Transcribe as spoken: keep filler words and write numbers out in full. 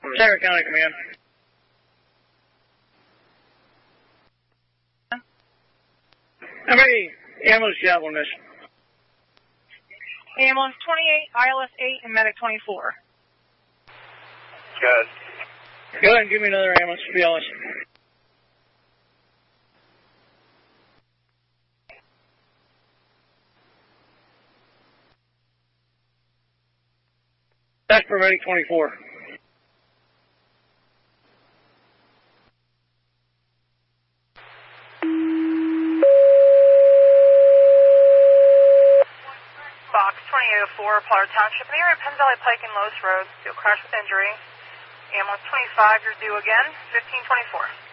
Sarah County Command. How many ambulance do you have on this? Ambulance twenty-eight, I L S eight, and medic twenty-four. Good. Go ahead and give me another ambulance, B L S. That's for medic twenty-four. Box twenty-eight oh four, Pollard Township, near Penn Valley Pike and Lowe's Road. You'll crash with injury. Ambulance twenty-five, you're due again, fifteen twenty-four.